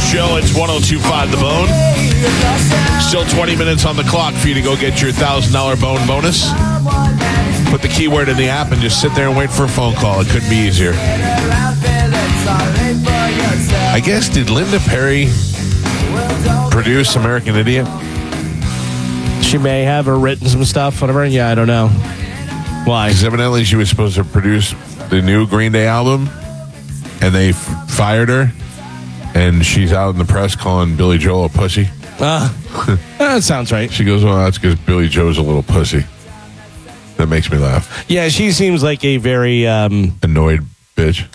show. It's 102.5 The Bone. Still 20 minutes on the clock for you to go get your $1,000 Bone bonus. Put the keyword in the app and just sit there and wait for a phone call. It couldn't be easier. I guess, did Linda Perry produce American Idiot? She may have or written some stuff, whatever. Yeah, I don't know. Why? Because evidently she was supposed to produce the new Green Day album, and they fired her, and she's out in the press calling Billy Joel a pussy. That sounds right. She goes, well, that's because Billy Joe's a little pussy. That makes me laugh. Yeah, she seems like a very... annoyed bitch.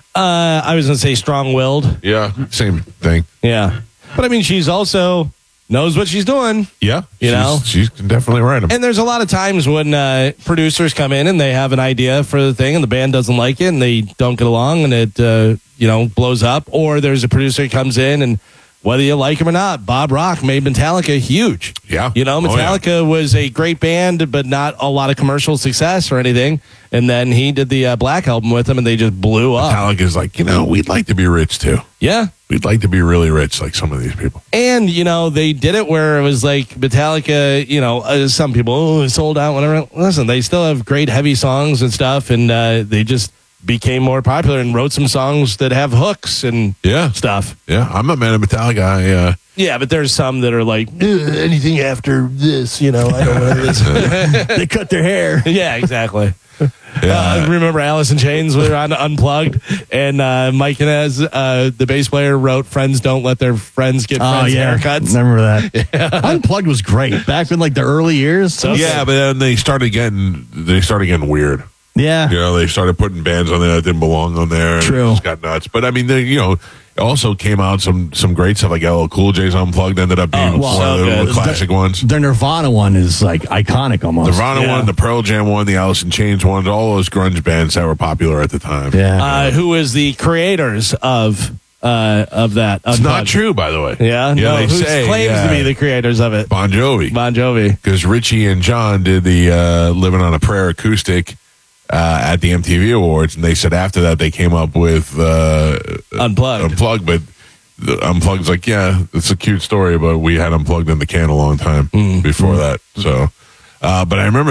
I was going to say strong-willed. Yeah, same thing. Yeah. But, I mean, she's also... knows what she's doing. Yeah. She's She's definitely right. And there's a lot of times when producers come in and they have an idea for the thing and the band doesn't like it and they don't get along and it, blows up. Or there's a producer who comes in and whether you like him or not, Bob Rock made Metallica huge. Yeah. Metallica was a great band, but not a lot of commercial success or anything. And then he did the Black album with them and they just blew up. Metallica's like, we'd like to be rich too. Yeah. We'd like to be really rich like some of these people. And, they did it where it was like Metallica, some people, sold out, whatever. Listen, they still have great heavy songs and stuff, and they just became more popular and wrote some songs that have hooks and stuff. Yeah, I'm a man of Metallica. Yeah, but there's some that are like, anything after this, I don't know this. They cut their hair. Yeah, exactly. Yeah. Remember Alice in Chains were on Unplugged, and Mike Inez, the bass player, wrote "Friends don't let their friends get friends haircuts." Remember that? Yeah. Unplugged was great back in the early years. But then they started getting weird. Yeah, they started putting bands on there that didn't belong on there. True, it just got nuts. But I mean, it also came out some great stuff like LL Cool J's Unplugged ended up being one of the classic ones. The Nirvana one is iconic almost. Nirvana one, the Pearl Jam one, the Alice in Chains one, all those grunge bands that were popular at the time. Yeah. Who is the creators of that? Unplugged? It's not true, by the way. Yeah, they who say claims to be the creators of it? Bon Jovi. Because Richie and John did the Living on a Prayer acoustic at the MTV Awards, and they said after that they came up with Unplugged, but Unplugged's like, yeah, it's a cute story, but we had Unplugged in the can a long time before that. So, but I remember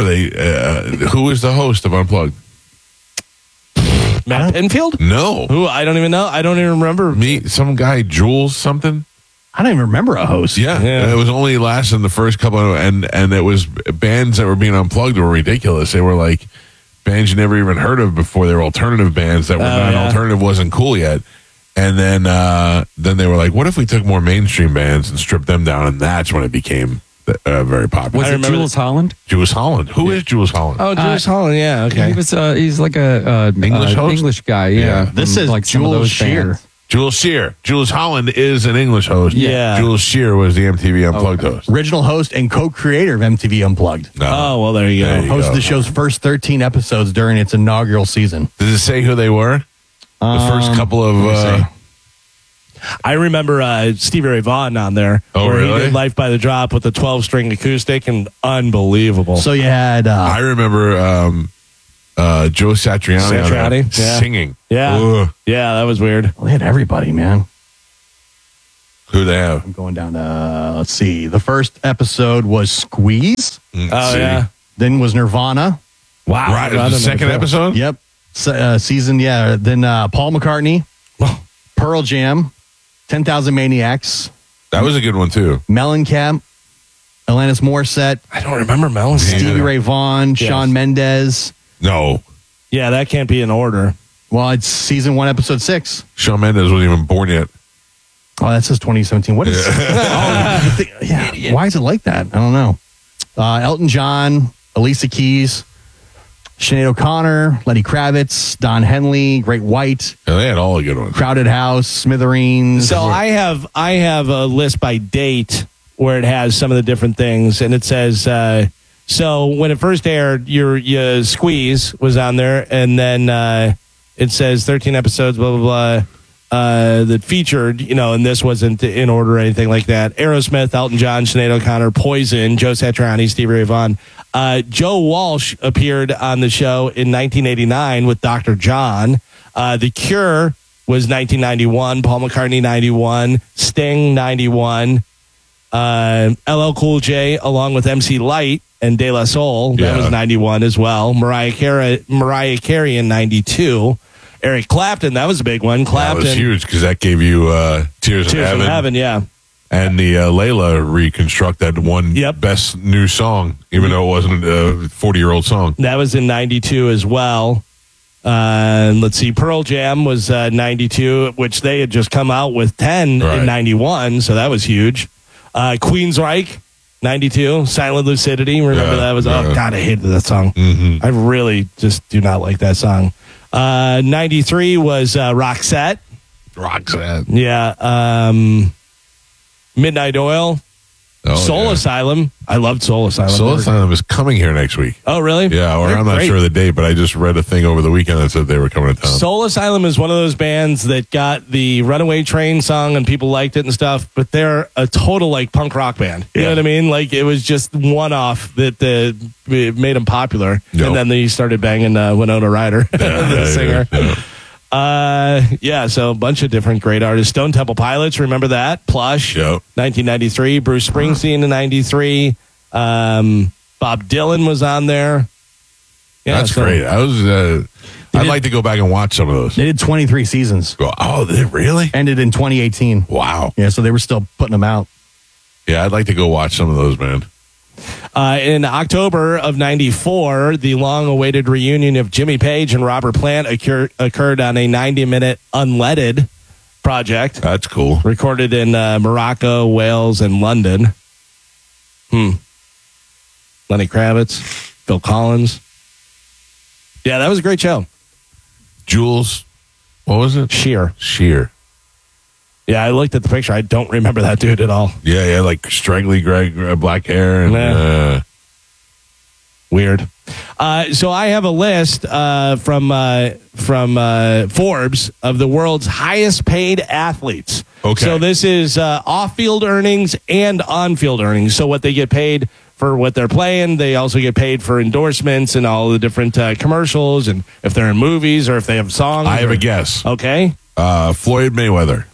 who was the host of Unplugged? Matt Pinfield? No. Who? I don't even know. I don't even remember. Some guy, Jules something. I don't even remember a host. Yeah. It was only lasting the first couple of, and it was bands that were being unplugged were ridiculous. They were like bands you never even heard of before. They were alternative bands that were alternative wasn't cool yet. And then they were like, what if we took more mainstream bands and stripped them down? And that's when it became very popular. Was it Jules Holland? Jules Holland. Who is Jules Holland? Oh, Jules Holland. Yeah. Okay. He's like a English guy. Yeah. This is like Jules Shear. Jules Shear. Jules Holland is an English host. Yeah. Jules Shear was the MTV Unplugged host. Original host and co-creator of MTV Unplugged. No. Oh, well, there you go. Hosted the show's first 13 episodes during its inaugural season. Does it say who they were? The first couple of... I remember Stevie Ray Vaughan on there. Oh, where really? He did Life by the Drop with the 12-string acoustic, and unbelievable. So you had... I remember Joe Satriani on there singing. Yeah. Ugh. Yeah, that was weird. Well, they had everybody, man. Who they have? I'm going down to... let's see. The first episode was Squeeze. Yeah. Then was Nirvana. Wow. Right, the second episode? Yep. Season, yeah. Then Paul McCartney. Pearl Jam. 10,000 Maniacs. That was a good one, too. Mellencamp. Alanis Morissette. I don't remember Mellencamp. Stevie Ray Vaughan. Shawn Mendes. No. Yeah, that can't be in order. Well, it's season 1, episode 6. Shawn Mendes wasn't even born yet. Oh, that says 2017. What is why is it like that? I don't know. Elton John, Alicia Keys, Sinead O'Connor, Lenny Kravitz, Don Henley, Great White. Yeah, they had all the good ones. Crowded House, Smithereens. So I have a list by date where it has some of the different things, and it says so when it first aired, your Squeeze was on there, and then it says 13 episodes, blah blah blah. That featured, and this wasn't in order or anything like that. Aerosmith, Elton John, Sinead O'Connor, Poison, Joe Satriani, Stevie Ray Vaughan. Joe Walsh appeared on the show in 1989 with Dr. John. The Cure was 1991. Paul McCartney, 91. Sting, 91. LL Cool J, along with MC Lyte and De La Soul, that was 91 as well. Mariah Carey in 92. Eric Clapton, that was a big one. Clapton, that was huge because that gave you Tears in Heaven. Yeah. And the Layla reconstruct that one best new song, even though it wasn't a 40-year-old song. That was in 92 as well. Let's see, Pearl Jam was 92, which they had just come out with 10 in 91, so that was huge. Queensryche, 92. Silent Lucidity, remember that was, oh, God, I hated that song. I really just do not like that song. 93 was Roxette. Yeah. Midnight Oil. Soul Asylum. I loved Soul Asylum. Soul Asylum is coming here next week. Oh, really? Yeah, or I'm not sure of the date, but I just read a thing over the weekend that said they were coming to town. Soul Asylum is one of those bands that got the Runaway Train song and people liked it and stuff, but they're a total like punk rock band. You know what I mean? Like it was just one-off that it made them popular. Yep. And then they started banging Winona Ryder, the singer. So a bunch of different great artists. Stone Temple Pilots, remember that? Plush, 1993. Bruce Springsteen in 93. Bob Dylan was on there. Yeah, that's great. I'd like to go back and watch some of those. They did 23 seasons. Oh, did they really? Ended in 2018. Wow. Yeah, so they were still putting them out. Yeah, I'd like to go watch some of those, man. In October of 94, the long-awaited reunion of Jimmy Page and Robert Plant occurred on a 90-minute unleaded project. That's cool. Recorded in Morocco, Wales, and London. Lenny Kravitz, Phil Collins. Yeah, that was a great show. Jules, what was it? Shear. Yeah, I looked at the picture. I don't remember that dude at all. Yeah, like straggly black hair. And, weird. So I have a list from Forbes of the world's highest paid athletes. Okay. So this is off-field earnings and on-field earnings. So what they get paid for what they're playing. They also get paid for endorsements and all the different commercials, and if they're in movies or if they have songs. I have a guess. Okay. Floyd Mayweather.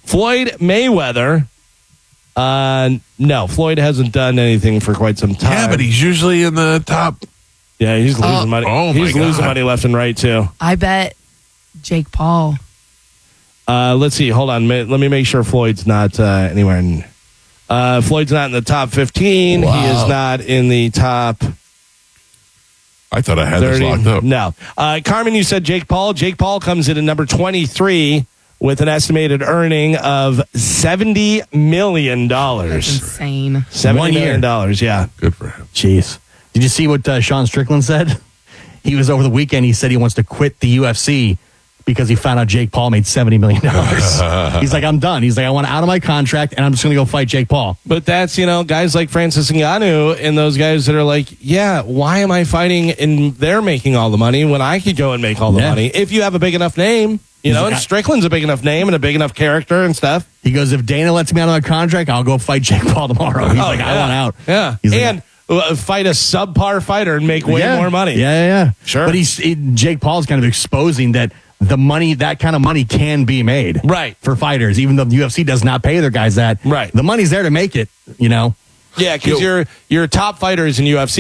No, Floyd hasn't done anything for quite some time. Yeah, but he's usually in the top. Yeah, he's losing money. Oh, he's losing money left and right, too. I bet Jake Paul. Let's see. Hold on. Let me make sure Floyd's not anywhere. Floyd's not in the top 15. Wow. He is not in the top I thought I had 30. this locked up. No. Carmen, you said Jake Paul. Jake Paul comes in at number 23 with an estimated earning of $70 million. That's insane. $70 million, yeah. Good for him. Jeez. Did you see what Sean Strickland said? He was over the weekend. He said he wants to quit the UFC because he found out Jake Paul made $70 million. He's like, I'm done. He's like, I want out of my contract, and I'm just going to go fight Jake Paul. But that's, guys like Francis Ngannou and those guys that are like, yeah, why am I fighting and they're making all the money when I could go and make all the money? If you have a big enough name, and Strickland's a big enough name and a big enough character and stuff. He goes, if Dana lets me out of my contract, I'll go fight Jake Paul tomorrow. He's I want out. Yeah. He's and fight a subpar fighter and make way more money. Yeah. Sure. But Jake Paul's kind of exposing that the money, that kind of money can be made. Right. For fighters, even though the UFC does not pay their guys that. Right. The money's there to make it, Yeah, because your top fighters in UFC